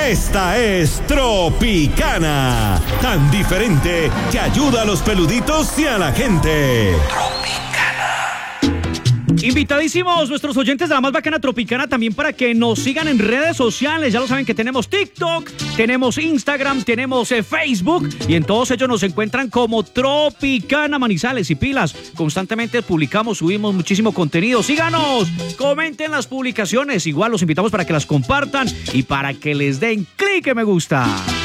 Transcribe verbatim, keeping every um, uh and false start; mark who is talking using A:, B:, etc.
A: Esta es Tropicana, tan diferente que ayuda a los peluditos y a la gente.
B: Invitadísimos nuestros oyentes de la más bacana Tropicana también para que nos sigan en redes sociales. Ya lo saben que tenemos TikTok, tenemos Instagram, tenemos eh, Facebook y en todos ellos nos encuentran como Tropicana Manizales y pilas. Constantemente publicamos, subimos muchísimo contenido. Síganos, comenten las publicaciones. Igual los invitamos para que las compartan y para que les den clic en me gusta.